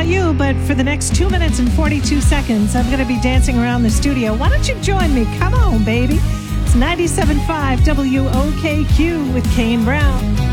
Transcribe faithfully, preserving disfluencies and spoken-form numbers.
about you, but for the next two minutes and forty-two seconds, I'm going to be dancing around the studio. Why don't you join me? Come on, baby. It's ninety-seven point five W O K Q with Kane Brown.